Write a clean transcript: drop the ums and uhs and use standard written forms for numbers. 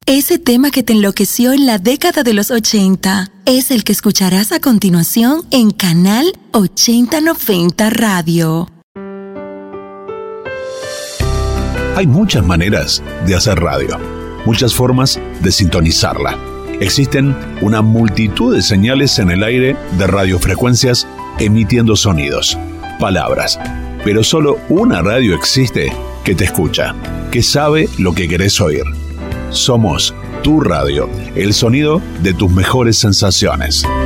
Ese tema que te enloqueció en la década de los 80 es el que escucharás a continuación en Canal 8090 Radio. Hay muchas maneras de hacer radio, muchas formas de sintonizarla. Existen una multitud de señales en el aire de radiofrecuencias emitiendo sonidos, palabras, pero solo una radio existe que te escucha, que sabe lo que querés oír. Somos tu radio, el sonido de tus mejores sensaciones.